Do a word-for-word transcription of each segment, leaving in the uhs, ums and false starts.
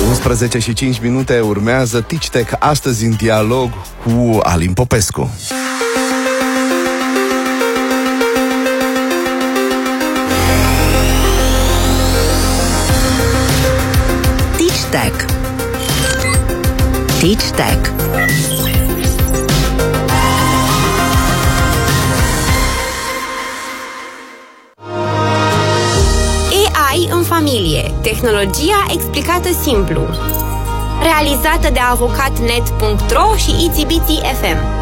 unsprezece și cinci minute urmează TeachTech, astăzi în dialog cu Alin Popescu. TeachTech. TeachTech. A I în familie. Tehnologia explicată simplu. Realizată de avocatnet punct ro și Itsibitsi F M.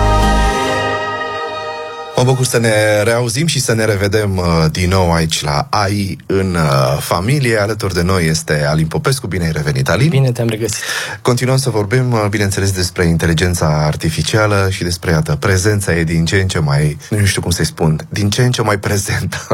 Mă bucur să ne reauzim și să ne revedem uh, din nou aici la A I în uh, familie. Alături de noi este Alin Popescu. Bine ai revenit, Alin. Bine te-am regăsit. Continuăm să vorbim, uh, bineînțeles, despre inteligența artificială și despre, iată, prezența ei din ce în ce mai, nu știu cum să-i spun, din ce în ce mai prezentă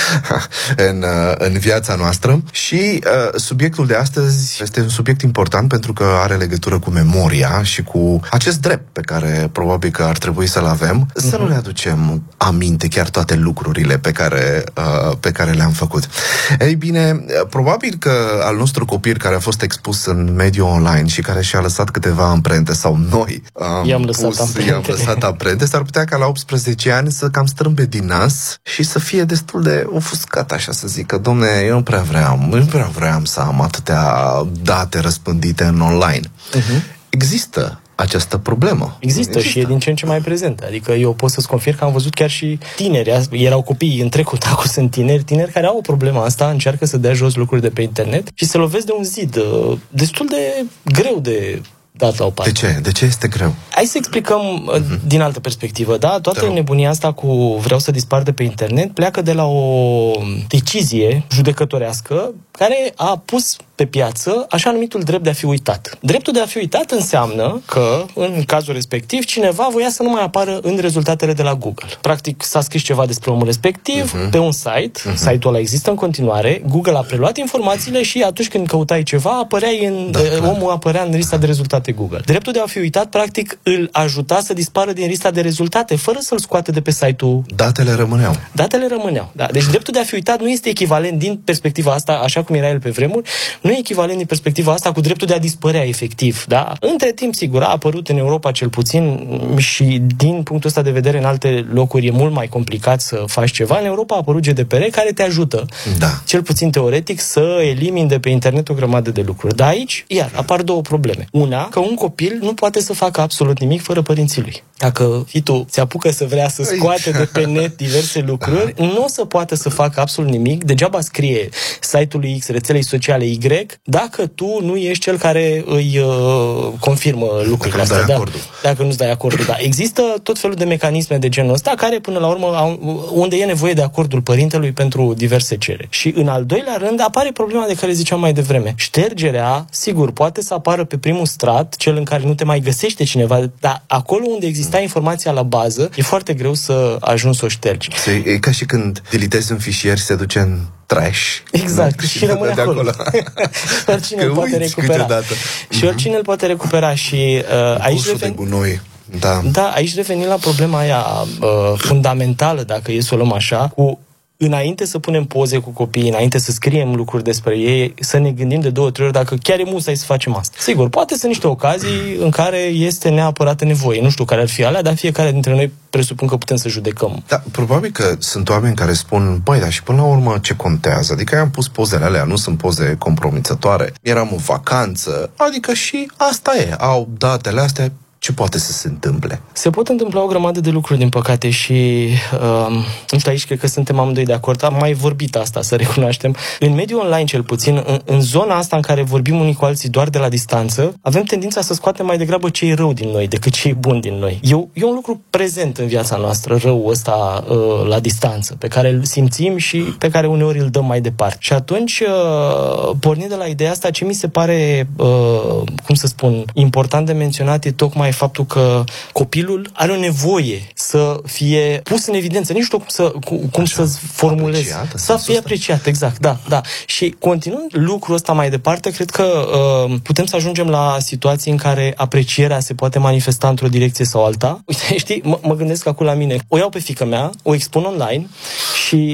în, uh, în viața noastră. Și uh, subiectul de astăzi este un subiect important pentru că are legătură cu memoria și cu acest drept pe care probabil că ar trebui să-l avem, uh-huh. să nu ne aducem aminte chiar toate lucrurile pe care, uh, pe care le-am făcut. Ei bine, probabil că al nostru copil care a fost expus în mediul online și care și-a lăsat câteva amprente, sau noi am i-am lăsat pus, amprente. i-am lăsat amprente, s-ar putea ca la optsprezece ani să cam strâmbe din nas și să fie destul de ofuscat, așa să zic, că, domne, eu nu prea vreau, nu prea vreau să am atâtea date răspândite în online. Uh-huh. Există această problemă. Există, Există și e din ce în ce mai prezentă. Adică eu pot să-ți confirm că am văzut chiar și tineri, erau copii în trecut, acum sunt tineri, tineri care au o problemă asta, încearcă să dea jos lucruri de pe internet și se lovesc de un zid destul de greu de dat la o parte. De ce? De ce este greu? Hai să explicăm uh-huh. din altă perspectivă, da? Toată nebunia asta cu vreau să dispar de pe internet pleacă de la o decizie judecătorească care a pus pe piață așa numitul drept de a fi uitat. Dreptul de a fi uitat înseamnă că, în cazul respectiv, cineva voia să nu mai apară în rezultatele de la Google. Practic, s-a scris ceva despre omul respectiv uh-huh. pe un site, uh-huh. site-ul ăla există în continuare, Google a preluat informațiile și atunci când căutai ceva, apăreai în, da, omul apărea în lista de rezultate Google. Dreptul de a fi uitat, practic, îl ajuta să dispară din lista de rezultate, fără să-l scoate de pe site-ul. Datele rămâneau. Datele rămâneau, da. Deci dreptul de a fi uitat nu este echivalent din perspectiva asta, așa cum era el pe vremuri, nu e echivalent din perspectiva asta cu dreptul de a dispărea efectiv, da? Între timp, sigur, a apărut în Europa cel puțin și din punctul ăsta de vedere în alte locuri e mult mai complicat să faci ceva. În Europa a apărut G D P R care te ajută, da. cel puțin teoretic, să elimini de pe internet o grămadă de lucruri. Dar aici, iar, apar două probleme. Una, că un copil nu poate să facă absolut nimic fără părinții lui. Dacă fitul se apucă să vrea să scoate de pe net diverse lucruri, nu o să poată să facă absolut nimic. Degeaba scrie site-ului X, rețelei sociale Y, dacă tu nu ești cel care îi uh, confirmă lucrurile astea. Da. Dacă nu-ți dai acordul. Da. Există tot felul de mecanisme de genul ăsta care, până la urmă, au, unde e nevoie de acordul părintelui pentru diverse cereri. Și în al doilea rând apare problema de care ziceam mai devreme. Ștergerea, sigur, poate să apară pe primul strat, cel în care nu te mai găsește cineva, dar acolo unde exista informația la bază, e foarte greu să ajungi să o ștergi. E ca și când delitezi un fișier, se duce în trash. Exact. Și, și rămâne acolo. acolo. Oricine îl poate recupera. Și oricine îl poate recupera. Și uh, aici reven... de gunoi. Da. Da, aici revenim la problema aia uh, fundamentală, dacă e să o luăm așa, cu înainte să punem poze cu copiii, înainte să scriem lucruri despre ei, să ne gândim de două, trei ori dacă chiar e musai să facem asta. Sigur, poate sunt niște ocazii în care este neapărat nevoie. Nu știu care ar fi alea, dar fiecare dintre noi presupun că putem să judecăm. Da, probabil că sunt oameni care spun, băi, dar și până la urmă ce contează? Adică eu am pus pozele alea, nu sunt poze compromițătoare, eram în vacanță, adică și asta e, au datele astea. Ce poate să se întâmple? Se pot întâmpla o grămadă de lucruri, din păcate, și uh, nu știu, aici cred că suntem amândoi de acord. Am mai vorbit asta, să recunoaștem. În mediul online, cel puțin, în, în zona asta în care vorbim unii cu alții doar de la distanță, avem tendința să scoatem mai degrabă ce e rău din noi decât ce e bun din noi. E, e un lucru prezent în viața noastră, răul ăsta uh, la distanță, pe care îl simțim și pe care uneori îl dăm mai departe. Și atunci, uh, pornind de la ideea asta, ce mi se pare, uh, cum să spun, important de menționat e tocmai faptul că copilul are o nevoie să fie pus în evidență, nici știu cum să cum Așa, să formulez, apreciat, să fie apreciat, exact, da, da. Și continuând lucrul ăsta mai departe, cred că uh, putem să ajungem la situații în care aprecierea se poate manifesta într-o direcție sau alta. Uite, știi, m- mă gândesc acum la mine. O iau pe fiica mea, o expun online și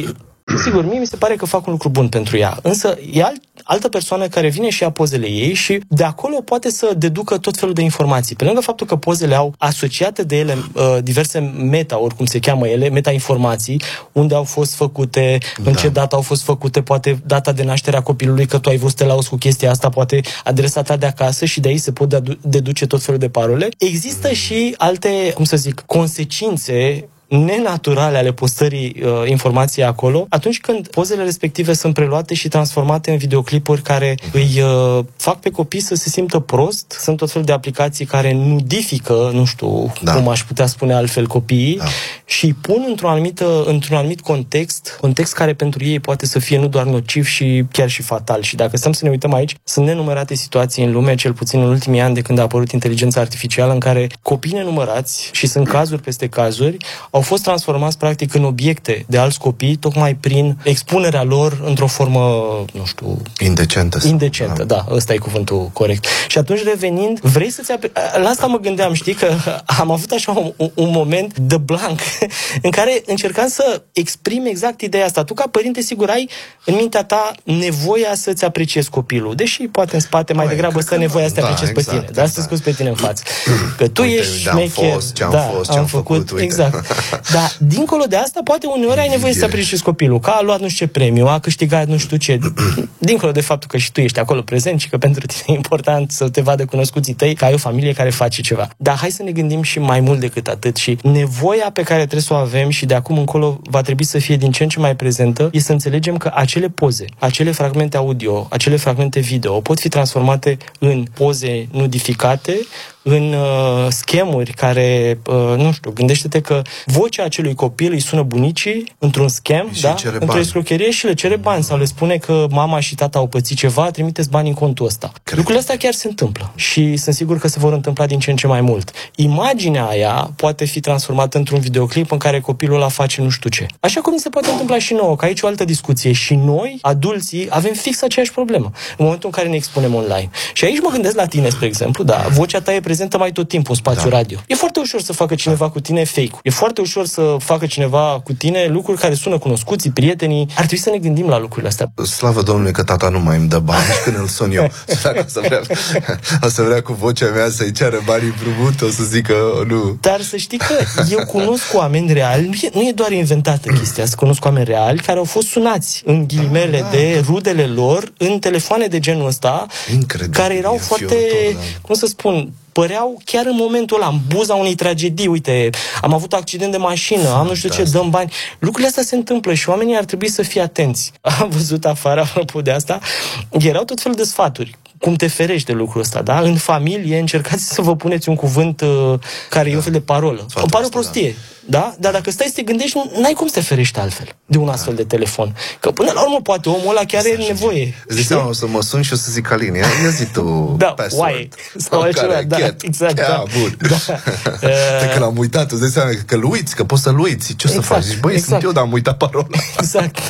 Sigur, mie mi se pare că fac un lucru bun pentru ea, însă e alt, altă persoană care vine și ia pozele ei și de acolo poate să deducă tot felul de informații. Pe lângă faptul că pozele au asociate de ele uh, diverse meta, oricum se cheamă ele, meta-informații, unde au fost făcute, da. În ce dată au fost făcute, poate data de naștere a copilului, că tu ai vrut să te lauzi cu chestia asta, poate adresa ta de acasă și de aici se pot deduce tot felul de parole. Există mm. și alte, cum să zic, consecințe nenaturale ale postării uh, informației acolo, atunci când pozele respective sunt preluate și transformate în videoclipuri care îi uh, fac pe copii să se simtă prost. Sunt tot felul de aplicații care nudifică, nu știu da. cum aș putea spune altfel, copiii da. și îi pun într-un anumit, într-un anumit context, context care pentru ei poate să fie nu doar nociv și chiar și fatal. Și dacă stăm să ne uităm aici, sunt nenumărate situații în lume, cel puțin în ultimii ani de când a apărut inteligența artificială, în care copii nenumărați, și sunt cazuri peste cazuri, au fost transformați practic în obiecte de alți copii, tocmai prin expunerea lor într-o formă, nu știu... Indecentă. Indecentă, da, da, ăsta e cuvântul corect. Și atunci revenind, vrei să-ți... Apre... La asta mă gândeam, știi, că am avut așa un, un moment de blank în care încercam să exprim exact ideea asta. Tu, ca părinte, sigur, ai în mintea ta nevoia să-ți apreciezi copilul, deși poate în spate mai Băi, degrabă stă nevoia să te apreciezi da, exact, pe tine, dar exact. să te scoți pe tine în față. Că tu Uite, ești șmecher, ce-am da, fost, ce-am am făcut, făcut exact. Dar, dincolo de asta, poate uneori ai nevoie să apreciezi copilul, că a luat nu știu ce premiu, a câștigat nu știu ce. Dincolo de faptul că și tu ești acolo prezent și că pentru tine e important să te vadă cunoscuții tăi, că ai o familie care face ceva. Dar hai să ne gândim și mai mult decât atât și nevoia pe care trebuie să o avem și de acum încolo va trebui să fie din ce în ce mai prezentă, e să înțelegem că acele poze, acele fragmente audio, acele fragmente video pot fi transformate în poze nudificate, în uh, schemuri care, uh, nu știu, gândește-te că vocea acelui copil îi sună bunicii într-un schem, da? Într-o escrocherie și le cere bani sau le spune că mama și tata au pățit ceva, trimiteți bani în contul ăsta. Cred. Lucrurile astea chiar se întâmplă și sunt sigur că se vor întâmpla din ce în ce mai mult. Imaginea aia poate fi transformată într-un videoclip în care copilul ăla face nu știu ce. Așa cum se poate întâmpla și nouă, că aici o altă discuție. Și noi, adulții, avem fix aceeași problemă în momentul în care ne expunem online. Și aici mă gândesc la tine, spre exemplu, da, vocea ta e prezentă mai tot timpul în spațiu da. radio. E foarte ușor să facă cineva da. cu tine fake-ul. E foarte ușor să facă cineva cu tine lucruri care sună cunoscuții, prietenii. Ar trebui să ne gândim la lucrurile astea. Slavă Domnului că tata nu mai îmi dă bani când îl sun eu. Dacă o să vrea, o să vrea cu vocea mea să-i ceară banii împrumut, o să zică nu. Dar să știi că eu cunosc oameni reali, nu e, nu e doar inventată chestia, să cunosc oameni reali care au fost sunați în ghilimele da. de rudele lor în telefoane de genul ăsta, Incredibil, care erau foarte, fiorător, da. cum să spun, păreau chiar în momentul ăla, în buza unei tragedii. Uite, am avut accident de mașină, am nu știu ce, dăm bani. Lucrurile astea se întâmplă și oamenii ar trebui să fie atenți. Am văzut afară, apropo de asta, erau tot felul de sfaturi. Cum te ferești de lucrul ăsta, da? În familie încercați să vă puneți un cuvânt uh, care da. e un fel de parolă. O pare o prostie, da. da? Dar dacă stai să te gândești, n-ai cum să te ferești altfel de un astfel da. de telefon. Că până la urmă, poate omul ăla chiar are nevoie. Zici, o să mă sun și o să zic Alin, ia, ia zi tu da, password. Sau altceva, da, get. exact. Yeah, da. Bun. Da. Uh... Că l-am uitat, îți dai seama că-l uiți, că poți să-l uiți. Ce o exact, să faci? Zici, băi, exact. sunt eu, dar am uitat parola. Exact.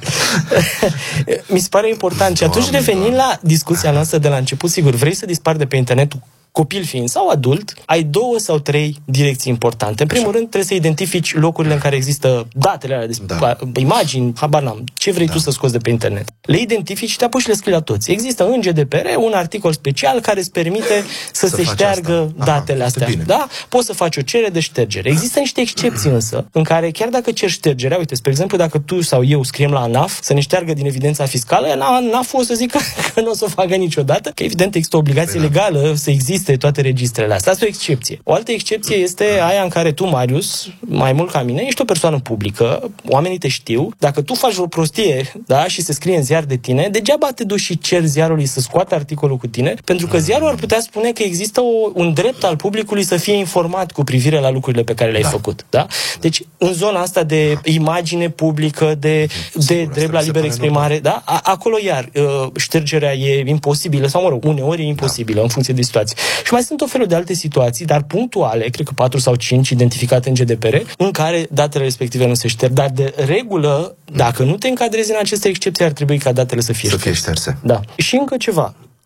Mi se pare important. Și atunci revenind la discuția noastră de la început, sigur, vrei să dispari de pe internet, copil fiind sau adult, ai două sau trei direcții importante. În primul Așa. rând, trebuie să identifici locurile în care există datele alea, da. imagini, habar n-am, ce vrei da. tu să scoți de pe internet. Le identifici și te apuci și le scrii la toți. Există în G D P R un articol special care îți permite să, să se șteargă asta. datele Aha, astea. Da? Poți să faci o cerere de ștergere. Există niște excepții însă, în care chiar dacă ceri ștergerea, uite, spre exemplu, dacă tu sau eu scriem la ANAF să ne șteargă din evidența fiscală, ANAF o să zică că nu o să o facă niciodată, că evident există o obligație da. legală să existe toate registrele astea. Asta e o excepție. O altă excepție este aia în care tu, Marius, mai mult ca mine, ești o persoană publică, oamenii te știu, dacă tu faci o prostie, da, și se scrie în ziar de tine, degeaba te duci și ceri ziarului să scoată articolul cu tine, pentru că ziarul ar putea spune că există o, un drept al publicului să fie informat cu privire la lucrurile pe care le-ai da. făcut, da? Deci, în zona asta de imagine publică, de, de drept la liberă exprimare, da? A, acolo iar ștergerea e imposibilă, sau mă rog, uneori e imposibilă, da. în funcție de situație. Și mai sunt o felul de alte situații, dar punctuale, cred că patru sau cinci identificate în G D P R, în care datele respective nu se șterg. Dar de regulă, dacă nu te încadrezi în aceste excepții, ar trebui ca datele să fie să șterse. fie șterse. Da. Și încă ceva.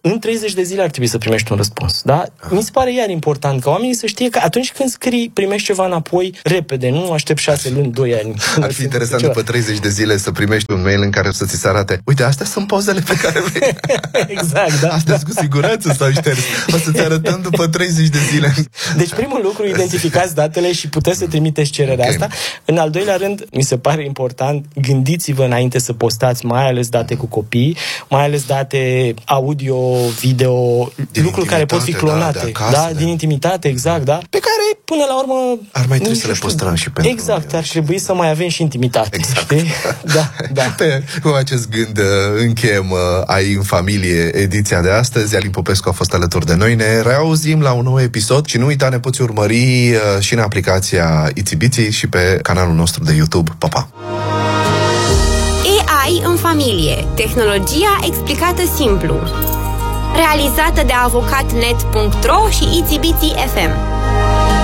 în treizeci de zile ar trebui să primești un răspuns. Da? Mi se pare iar important ca oamenii să știe că atunci când scrii, primești ceva înapoi repede, nu aștept șase luni, doi ani. Ar fi interesant după treizeci de zile să primești un mail în care să ți se arate: uite, astea sunt pozele pe care vrei. Exact, da. Astea cu siguranță s-au șters. O să-ți arătăm după treizeci de zile. Deci primul lucru, identificați datele și puteți să trimiteți cererea okay. asta. În al doilea rând, mi se pare important, gândiți-vă înainte să postați, mai ales date cu copii, mai ales date audio, video, din lucruri care pot fi clonate. Da, de acasă, da, din intimitate, exact, da. Pe care, până la urmă... Ar mai trebui să le păstrăm și pentru... Exact, ar trebui să mai avem și intimitate. Exact. Știi? Da, da. Pe, cu acest gând încheiem Ai în familie ediția de astăzi. Alin Popescu a fost alături de noi. Ne reauzim la un nou episod și nu uita, ne poți urmări și în aplicația Itsibitsy și pe canalul nostru de YouTube. Pa, pa! A I în familie. Tehnologia explicată simplu. Realizată de avocat net punct ro și Itsibitsy F M.